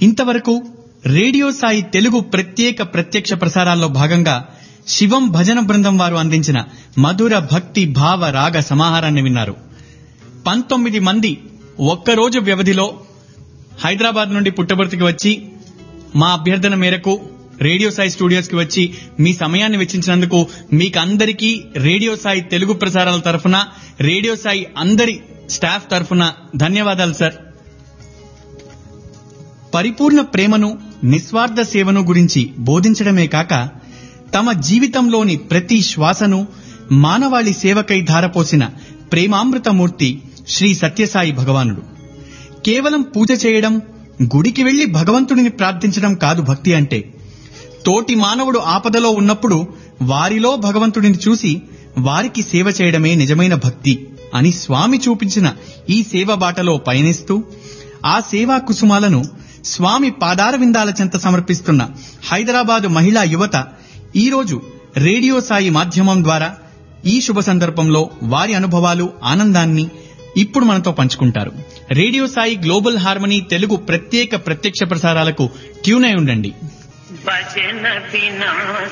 ఇంతవరకు రేడియో సాయి తెలుగు ప్రత్యక్ష ప్రసారాల్లో భాగంగా శివం భజన బృందం వారు అందించిన మధుర భక్తి భావ రాగ సమాహారాన్ని విన్నారు. 19 మంది ఒక్కరోజు వ్యవధిలో హైదరాబాద్ నుండి పుట్టపర్తికి వచ్చి మా అభ్యర్థన మేరకు రేడియో సాయి స్టూడియోస్ కి వచ్చి మీ సమయాన్ని వెచ్చించినందుకు మీకు అందరికీ రేడియో సాయి తెలుగు ప్రసారాల తరఫున, రేడియో సాయి అందరి స్టాఫ్ తరఫున ధన్యవాదాలు సార్. పరిపూర్ణ ప్రేమను, నిస్వార్థ సేవను గురించి బోధించడమే కాక తమ జీవితంలోని ప్రతి శ్వాసను మానవాళి సేవకై ధారపోసిన ప్రేమామృతమూర్తి శ్రీ సత్యసాయి భగవానుడు. కేవలం పూజ చేయడం, గుడికి వెళ్లి భగవంతుడిని ప్రార్థించడం కాదు భక్తి అంటే. తోటి మానవుడు ఆపదలో ఉన్నప్పుడు వారిలో భగవంతుడిని చూసి వారికి సేవ చేయడమే నిజమైన భక్తి అని స్వామి చూపించిన ఈ సేవ బాటలో పయనిస్తూ ఆ సేవా కుసుమాలను స్వామి పాదార విందాల చెంత సమర్పిస్తున్న హైదరాబాదు మహిళా యువత ఈరోజు రేడియో సాయి మాధ్యమం ద్వారా ఈ శుభ సందర్భంలో వారి అనుభవాలు, ఆనందాన్ని ఇప్పుడు మనతో పంచుకుంటారు. Radio Sai global harmony Telugu ప్రత్యక్ష ప్రసారాలకు ట్యూన్ అయి ఉండండి.